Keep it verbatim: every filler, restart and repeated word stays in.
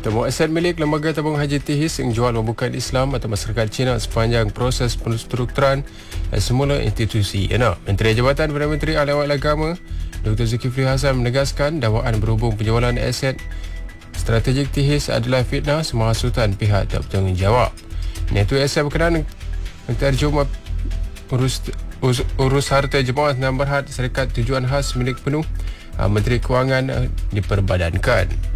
Temu aset milik Lembaga Tabung Haji T H I S yang jual membuka Islam atau masyarakat Cina sepanjang proses penstrukturan semula institusi. Ya, Menteri Jabatan Perdana Menteri Ahli Agama Doktor Zulkifli Hasan menegaskan dakwaan berhubung penjualan aset strategik T H I S adalah fitnah semahasutan pihak tak bertanggungjawab. Itu aset berkenaan menterjemah urus, urus, urus harta jemaah dan berhad syarikat tujuan khas milik penuh Menteri Kewangan diperbadankan.